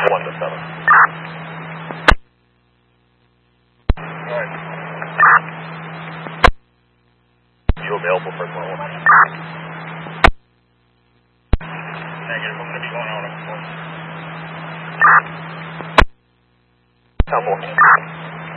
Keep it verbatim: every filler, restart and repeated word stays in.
one to seven. Alright. You available for one one? Negative, I'm going to be going out on four. Couple.